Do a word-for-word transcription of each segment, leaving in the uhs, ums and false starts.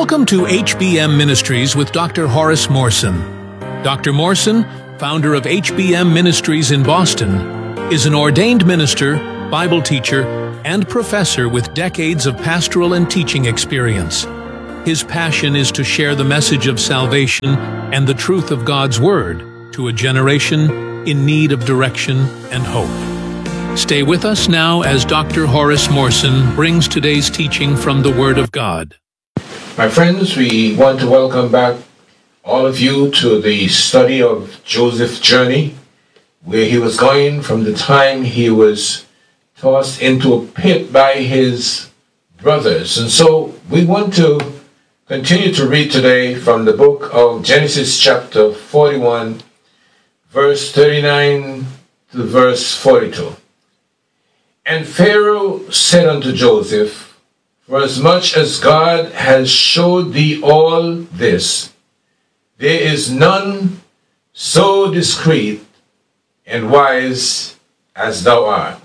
Welcome to H B M Ministries with Doctor Horace Morrison. Doctor Morrison, founder of H B M Ministries in Boston, is an ordained minister, Bible teacher, and professor with decades of pastoral and teaching experience. His passion is to share the message of salvation and the truth of God's Word to a generation in need of direction and hope. Stay with us now as Doctor Horace Morrison brings today's teaching from the Word of God. My friends, we want to welcome back all of you to the study of Joseph's journey, where he was going from the time he was tossed into a pit by his brothers. And so we want to continue to read today from the book of Genesis chapter forty-one, verse thirty-nine to verse forty-two. And Pharaoh said unto Joseph, For as much as God has showed thee all this, there is none so discreet and wise as thou art.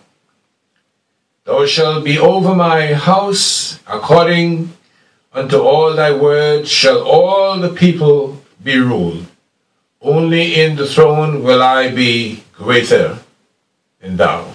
Thou shalt be over my house, according unto all thy word shall all the people be ruled. Only in the throne will I be greater than thou.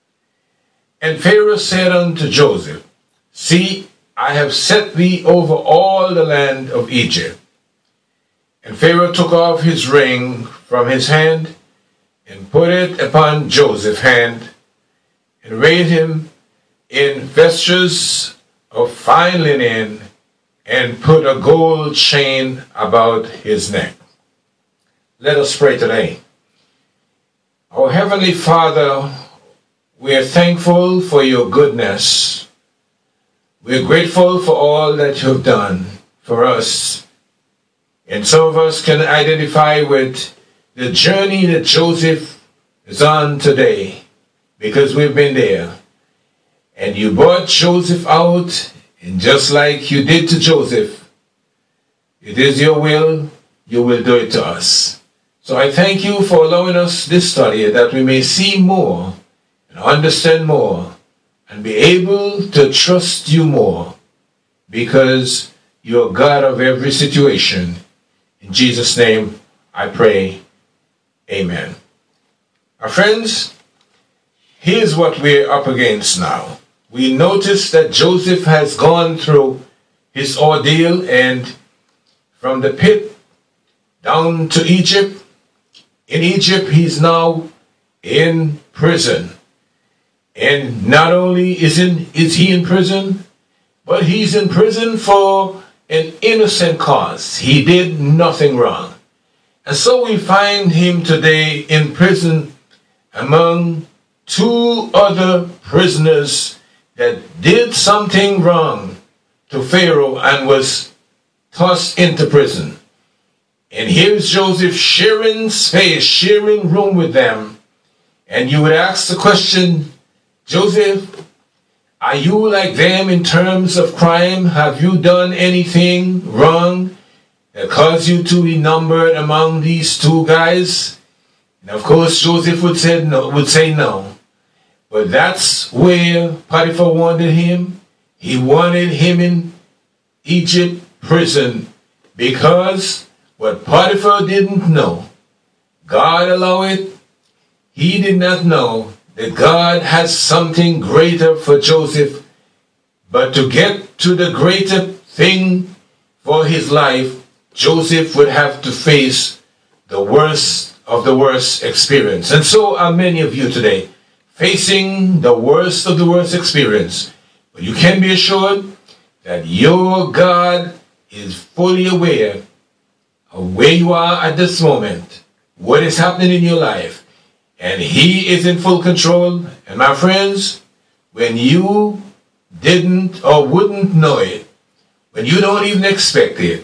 And Pharaoh said unto Joseph, See, I have set thee over all the land of Egypt. And Pharaoh took off his ring from his hand, and put it upon Joseph's hand, and arrayed him in vestures of fine linen, and put a gold chain about his neck. Let us pray today. Our Heavenly Father, we are thankful for your goodness. We're grateful for all that you have done for us. And some of us can identify with the journey that Joseph is on today, because we've been there. And you brought Joseph out, and just like you did to Joseph, it is your will, you will do it to us. So I thank you for allowing us this study, that we may see more and understand more, and be able to trust you more, because you're God of every situation. In Jesus' name I pray, amen. Our friends, here's what we're up against now. We notice that Joseph has gone through his ordeal, and from the pit down to Egypt. In Egypt, he's now in prison. And not only is, in, is he in prison, but he's in prison for an innocent cause. He did nothing wrong. And so we find him today in prison among two other prisoners that did something wrong to Pharaoh and was tossed into prison. And here's Joseph sharing space, sharing room with them. And you would ask the question, Joseph, are you like them in terms of crime? Have you done anything wrong that caused you to be numbered among these two guys? And of course, Joseph would say no. Would say no. But that's where Potiphar wanted him. He wanted him in Egypt prison, because what Potiphar didn't know, God allowed it. He did not know that God has something greater for Joseph. But to get to the greater thing for his life, Joseph would have to face the worst of the worst experience. And so are many of you today, facing the worst of the worst experience. But you can be assured that your God is fully aware of where you are at this moment, what is happening in your life. And he is in full control. And my friends, when you didn't or wouldn't know it, when you don't even expect it,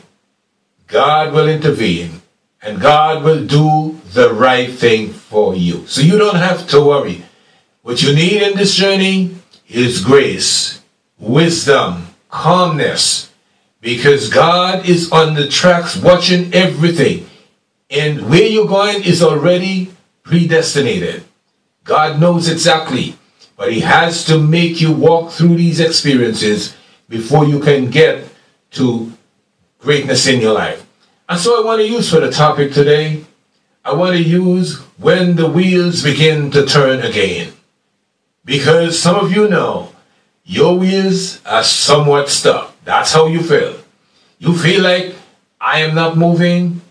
God will intervene and God will do the right thing for you. So you don't have to worry. What you need in this journey is grace, wisdom, calmness, because God is on the tracks watching everything. And where you're going is already predestinated. God knows exactly, but he has to make you walk through these experiences before you can get to greatness in your life. And so I want to use for the topic today, I want to use when the wheels begin to turn again. Because some of you know, your wheels are somewhat stuck. That's how you feel. You feel like I am not moving,